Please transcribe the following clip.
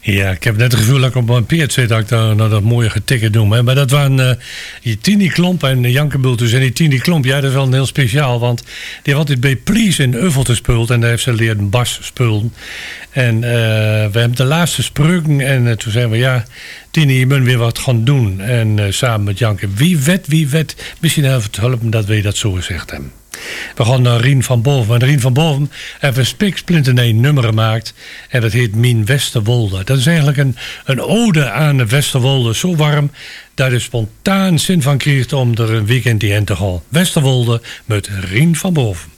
Ja, ik heb net het gevoel dat ik op mijn peert zit, dat ik daar naar dat mooie getikken doe. Hè. Maar dat waren die Tini Klomp en Janke Bultus. En die Tini Klomp, ja, dat is wel een heel speciaal. Want die heeft altijd bij Please in Uffel gespeeld. En daar heeft ze leren bas spelen. En we hebben de laatste spreuken. En toen zeiden we, ja, Tini, je moet weer wat gaan doen. En samen met Janke, wie wet. Misschien even te helpen dat we dat zo gezegd hebben. We gaan naar Rien van Boven. En Rien van Boven heeft een spiksplinternieuw nummer gemaakt. En dat heet Mijn Westerwolde. Dat is eigenlijk een ode aan de Westerwolde. Zo warm dat je spontaan zin van krijgt om er een weekend in te gaan. Westerwolde met Rien van Boven.